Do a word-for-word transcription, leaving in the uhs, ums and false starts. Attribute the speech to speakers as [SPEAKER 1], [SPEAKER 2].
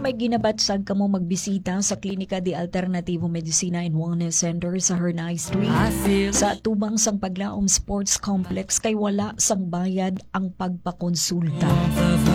[SPEAKER 1] may ginabatsag ka mo magbisita sa Klinika de Alternativo Medicina and Wellness Center sa Hernay Street sa tubang sang Paglaom Sports Complex kay wala sang bayad ang pagpakonsulta.